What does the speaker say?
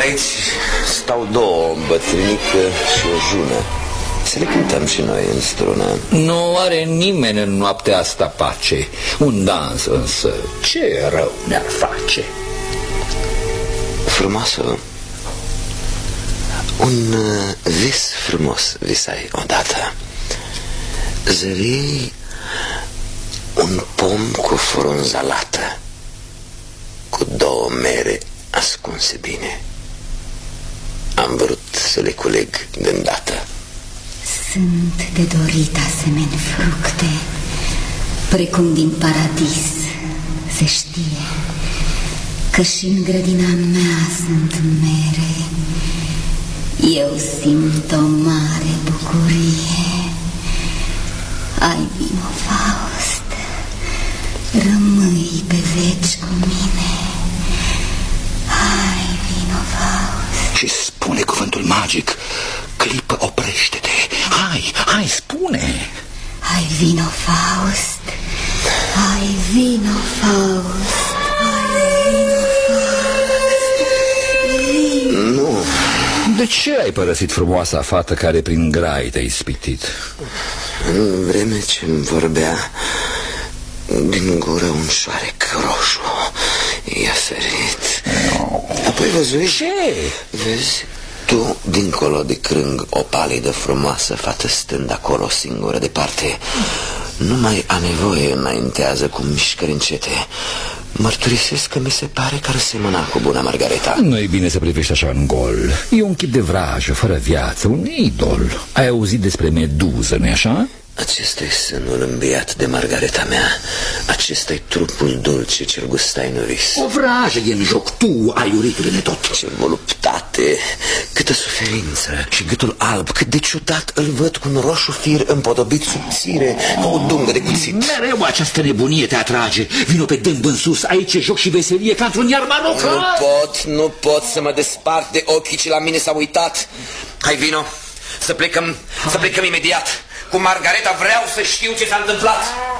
Aici stau două, o bătrânică și o jună. Să le cântăm și noi în strună. Nu are nimeni în noaptea asta pace. Un dans însă, ce rău ne-ar face? Frumoasă, un vis frumos visai odată. Zări un pom cu frunza lată, cu două mere ascunse bine. Am vrut să le culeg de îndată. Sunt de dorit asemeni fructe, precum din paradis se știe, că și în grădina mea sunt mere. Eu simt o mare bucurie. Ai vino, Faust, rămâi pe veci cu mine. Hai, vino, Faust. Și spune cuvântul magic. Clipă, oprește-te. Hai, spune. Hai, vino, Faust. Hai, vino, Faust. Hai, vino, Faust. Vino. Nu. De ce ai părăsit frumoasa fată care prin grai te-ai ispitit? În vreme ce-mi vorbea, din gură un șoarec roșu i-a sărit. Apoi văzui? Ce? Vezi, tu, dincolo de crâng, o palidă frumoasă fată stând acolo singură departe. Nu mai a nevoie, înaintează cu mișcări încete. Mărturisesc că mi se pare că ar semăna cu buna Margareta. Nu-i bine să privești așa în gol. E un chip de vrajă, fără viață, un idol. Ai auzit despre meduză, nu-i așa? Acesta-i sânul îmbiat de Margareta mea. Acesta-i trupul dulce ce-l gustai în vis. O vrajă e în joc, tu ai uritul de tot. Ce voluptate, câtă suferință. Și gâtul alb, cât de ciudat îl văd cu un roșu fir împodobit subțire, ca o dungă de cuțit. Mereu această nebunie te atrage. Vino pe dâmb în sus, aici e joc și veselie ca într-un iar marocan. Nu pot să mă despart de ochii ce la mine s-au uitat. Hai, vino, să plecăm imediat. Cu Margareta vreau să știu ce s-a întâmplat.